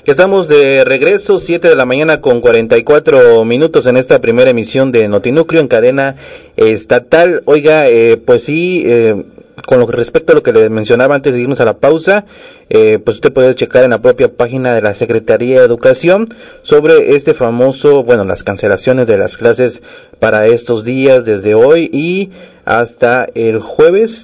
Ya estamos de regreso, 7 de la mañana con 44 minutos en esta primera emisión de Notinúcleo en cadena estatal. Oiga, pues sí, con lo que respecto a lo que le mencionaba antes de irnos a la pausa, pues usted puede checar en la propia página de la Secretaría de Educación sobre este famoso, las cancelaciones de las clases para estos días desde hoy y hasta el jueves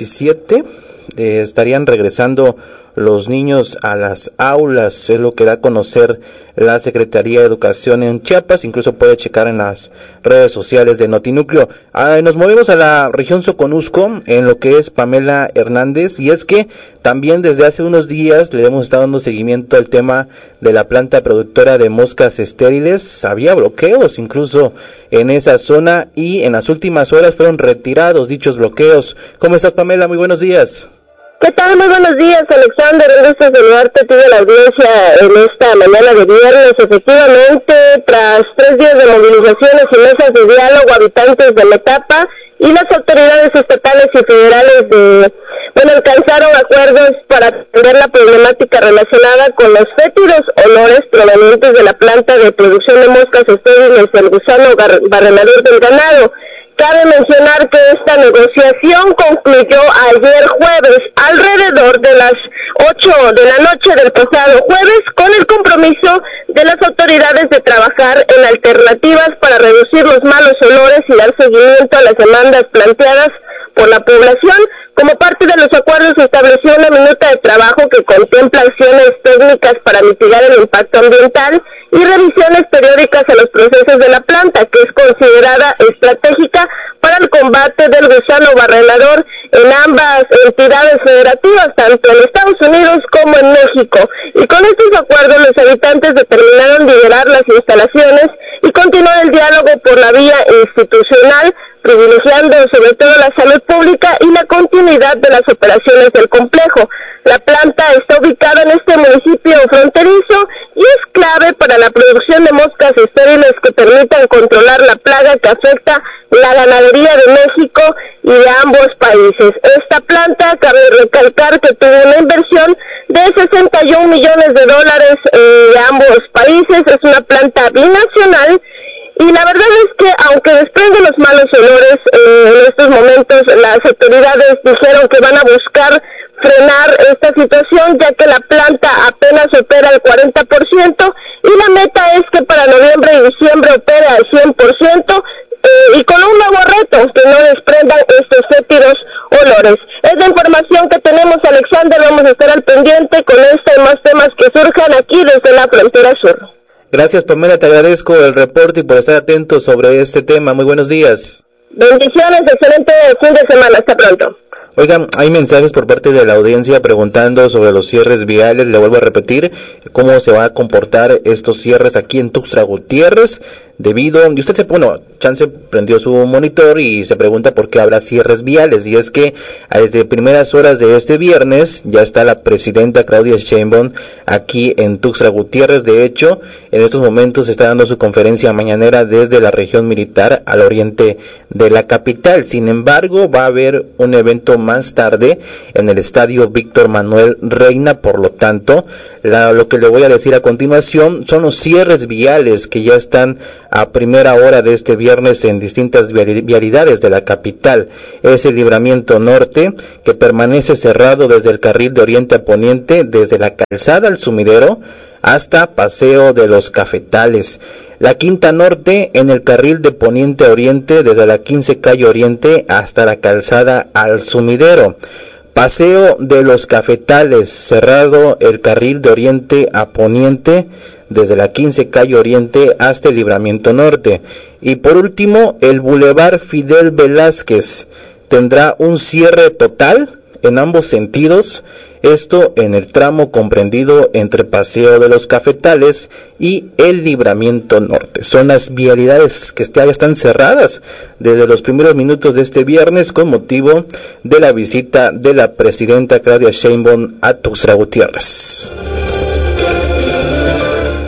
17. Estarían regresando los niños a las aulas, es lo que da a conocer la Secretaría de Educación en Chiapas. Incluso puede checar en las redes sociales de Notinúcleo. Nos movemos a la región Soconusco, en lo que es Pamela Hernández, y es que también desde hace unos días le hemos estado dando seguimiento al tema de la planta productora de moscas estériles. Había bloqueos incluso en esa zona y en las últimas horas fueron retirados dichos bloqueos. ¿Cómo estás, Pamela? Muy buenos días. ¿Qué tal? Muy buenos días, Alexander. Un gusto saludarte a ti de la audiencia en esta mañana de viernes. Efectivamente, tras 3 días de movilizaciones y mesas de diálogo, habitantes de Metapa y las autoridades estatales y federales alcanzaron acuerdos para atender la problemática relacionada con los fétidos olores provenientes de la planta de producción de moscas estériles del gusano barrenador del ganado. Cabe mencionar que esta negociación concluyó ayer jueves, alrededor de las 8 de la noche del pasado jueves, con el compromiso de las autoridades de trabajar en alternativas para reducir los malos olores y dar seguimiento a las demandas planteadas por la población. Como parte de los acuerdos se estableció una minuta de trabajo que contempla acciones técnicas para mitigar el impacto ambiental y revisiones periódicas a los procesos de la planta, que es considerada estratégica para el combate del gusano barrenador en ambas entidades federativas, tanto en Estados Unidos como en México. Y con estos acuerdos los habitantes determinaron liberar las instalaciones y continuar el diálogo por la vía institucional, privilegiando sobre todo la salud pública y la continuidad de las operaciones del complejo. La planta está ubicada en este municipio fronterizo y es clave para la producción de moscas estériles que permitan controlar la plaga que afecta la ganadería de México y de ambos países. Esta planta, cabe recalcar que tuvo una inversión de 61 millones de dólares de ambos países. Es una planta binacional. Y la verdad es que, aunque desprende los malos olores, en estos momentos las autoridades dijeron que van a buscar frenar esta situación, ya que la planta apenas opera al 40%, y la meta es que para noviembre y diciembre opere al 100%, y con un nuevo reto, que no desprendan estos fétidos olores. Es la información que tenemos, Alexander. Vamos a estar al pendiente con esta y más temas que surjan aquí desde la frontera sur. Gracias, Pamela, te agradezco el reporte y por estar atento sobre este tema. Muy buenos días. Bendiciones, excelente fin de semana, hasta pronto. Oigan, hay mensajes por parte de la audiencia preguntando sobre los cierres viales. Le vuelvo a repetir cómo se va a comportar estos cierres aquí en Tuxtla Gutiérrez. Y usted Chance prendió su monitor y se pregunta por qué habrá cierres viales, y es que desde primeras horas de este viernes ya está la presidenta Claudia Sheinbaum aquí en Tuxtla Gutiérrez. De hecho, en estos momentos está dando su conferencia mañanera desde la región militar al oriente de la capital. Sin embargo, va a haber un evento más tarde en el estadio Víctor Manuel Reina. Por lo tanto, lo que le voy a decir a continuación son los cierres viales que ya están a primera hora de este viernes en distintas vialidades de la capital. Es el Libramiento Norte, que permanece cerrado desde el carril de oriente a poniente, desde la calzada al Sumidero hasta Paseo de los Cafetales. La Quinta Norte en el carril de poniente a oriente, desde la 15 calle Oriente hasta la calzada al Sumidero. Paseo de los Cafetales, cerrado el carril de oriente a poniente, desde la 15 calle Oriente hasta el Libramiento Norte. Y por último, el Boulevard Fidel Velázquez tendrá un cierre total en ambos sentidos, esto en el tramo comprendido entre Paseo de los Cafetales y el Libramiento Norte. Son las vialidades que ya están cerradas desde los primeros minutos de este viernes con motivo de la visita de la presidenta Claudia Sheinbaum a Tuxtla Gutiérrez.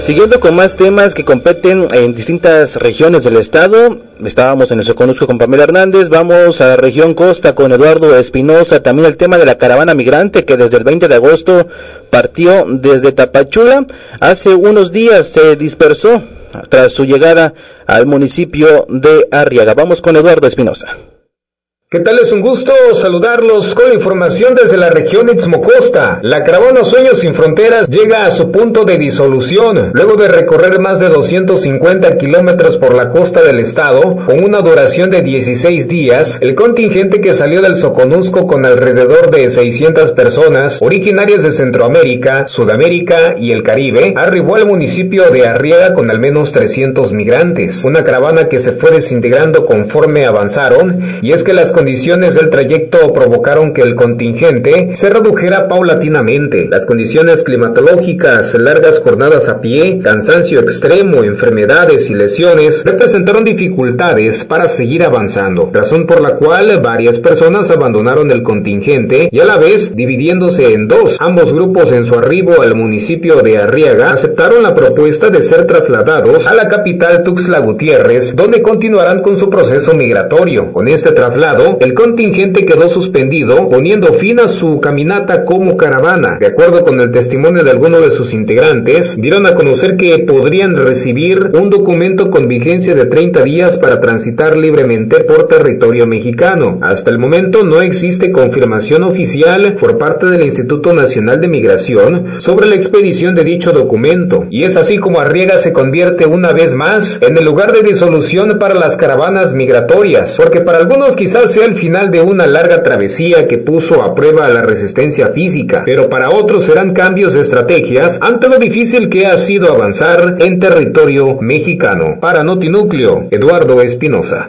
Siguiendo con más temas que competen en distintas regiones del estado, estábamos en el Soconusco con Pamela Hernández, vamos a la región Costa con Eduardo Espinosa, también el tema de la caravana migrante que desde el 20 de agosto partió desde Tapachula, hace unos días se dispersó tras su llegada al municipio de Arriaga. Vamos con Eduardo Espinosa. ¿Qué tal? Es un gusto saludarlos con la información desde la región Istmo Costa. La caravana Sueños Sin Fronteras llega a su punto de disolución, luego de recorrer más de 250 kilómetros por la costa del estado, con una duración de 16 días. El contingente que salió del Soconusco con alrededor de 600 personas, originarias de Centroamérica, Sudamérica y el Caribe, arribó al municipio de Arriaga con al menos 300 migrantes. Una caravana que se fue desintegrando conforme avanzaron, y es que las condiciones del trayecto provocaron que el contingente se redujera paulatinamente. Las condiciones climatológicas, largas jornadas a pie, cansancio extremo, enfermedades y lesiones representaron dificultades para seguir avanzando, razón por la cual varias personas abandonaron el contingente y a la vez dividiéndose en dos. Ambos grupos en su arribo al municipio de Arriaga aceptaron la propuesta de ser trasladados a la capital Tuxtla Gutiérrez, donde continuarán con su proceso migratorio. Con este traslado, el contingente quedó suspendido, poniendo fin a su caminata como caravana. De acuerdo con el testimonio de algunos de sus integrantes, dieron a conocer que podrían recibir un documento con vigencia de 30 días para transitar libremente por territorio mexicano. Hasta el momento no existe confirmación oficial por parte del Instituto Nacional de Migración sobre la expedición de dicho documento, y es así como Arriaga se convierte una vez más en el lugar de disolución para las caravanas migratorias, porque para algunos quizás sea el final de una larga travesía que puso a prueba la resistencia física, pero para otros serán cambios de estrategias ante lo difícil que ha sido avanzar en territorio mexicano. Para Notinúcleo, Eduardo Espinosa.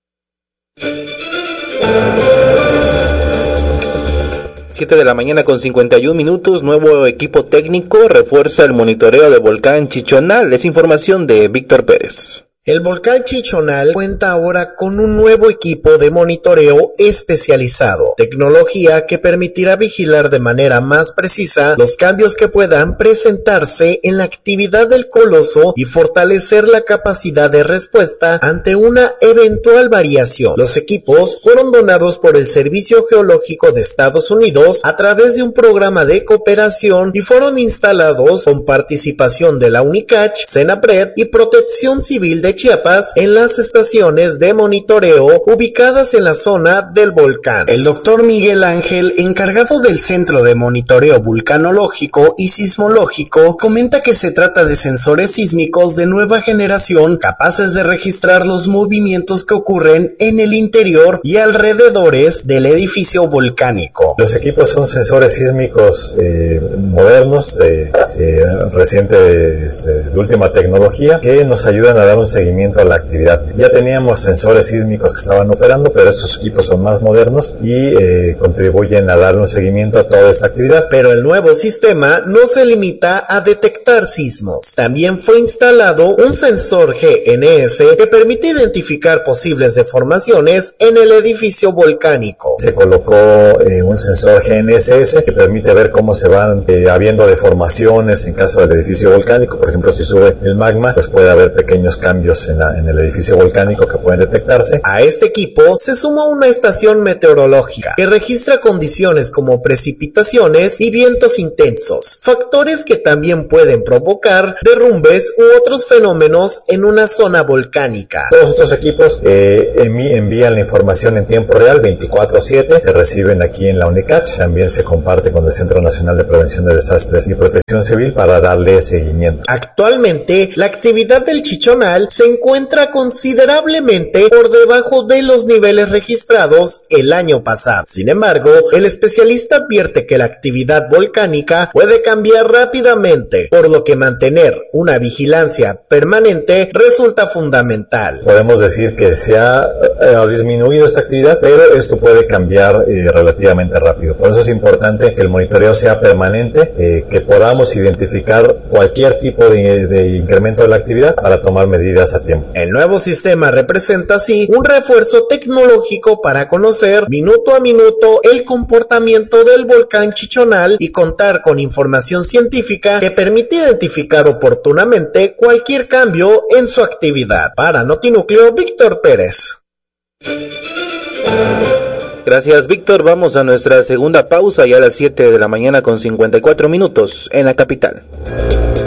7 de la mañana con 51 minutos, nuevo equipo técnico refuerza el monitoreo del volcán Chichonal. Es información de Víctor Pérez. El volcán Chichonal cuenta ahora con un nuevo equipo de monitoreo especializado, tecnología que permitirá vigilar de manera más precisa los cambios que puedan presentarse en la actividad del coloso y fortalecer la capacidad de respuesta ante una eventual variación. Los equipos fueron donados por el Servicio Geológico de Estados Unidos a través de un programa de cooperación y fueron instalados con participación de la UNICACH, CENAPRED y Protección Civil de Chiapas en las estaciones de monitoreo ubicadas en la zona del volcán. El doctor Miguel Ángel, encargado del Centro de Monitoreo Vulcanológico y Sismológico, comenta que se trata de sensores sísmicos de nueva generación capaces de registrar los movimientos que ocurren en el interior y alrededores del edificio volcánico. Los equipos son sensores sísmicos modernos, de última tecnología, que nos ayudan a dar un seguimiento a la actividad. Ya teníamos sensores sísmicos que estaban operando, pero estos equipos son más modernos y contribuyen a darle un seguimiento a toda esta actividad. Pero el nuevo sistema no se limita a detectar sismos. También fue instalado un sensor GNS que permite identificar posibles deformaciones en el edificio volcánico. Se colocó un sensor GNSS que permite ver cómo se van habiendo deformaciones en caso del edificio volcánico. Por ejemplo, si sube el magma, pues puede haber pequeños cambios en el edificio volcánico que pueden detectarse. A este equipo se suma una estación meteorológica que registra condiciones como precipitaciones y vientos intensos, factores que también pueden provocar derrumbes u otros fenómenos en una zona volcánica. Todos estos equipos envían la información en tiempo real 24/7, se reciben aquí en la UNICACH, también se comparte con el Centro Nacional de Prevención de Desastres y Protección Civil para darle seguimiento. Actualmente, la actividad del Chichonal se encuentra considerablemente por debajo de los niveles registrados el año pasado. Sin embargo, el especialista advierte que la actividad volcánica puede cambiar rápidamente, por lo que mantener una vigilancia permanente resulta fundamental. Podemos decir que se ha disminuido esta actividad, pero esto puede cambiar relativamente rápido. Por eso es importante que el monitoreo sea permanente, que podamos identificar cualquier tipo de incremento de la actividad para tomar medidas detectadas a tiempo. El nuevo sistema representa así un refuerzo tecnológico para conocer minuto a minuto el comportamiento del volcán Chichonal y contar con información científica que permite identificar oportunamente cualquier cambio en su actividad. Para Notinúcleo, Víctor Pérez. Gracias, Víctor. Vamos a nuestra segunda pausa ya a las 7 de la mañana con 54 minutos en la capital.